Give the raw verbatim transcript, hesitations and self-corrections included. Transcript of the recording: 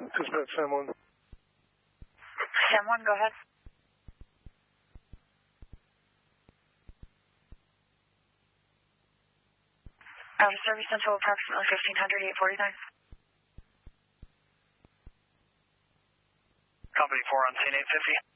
Dispatch Sam one. Sam one, go ahead. Out of service until approximately fifteen hundred, eight forty-nine. Company four on scene, eight fifty.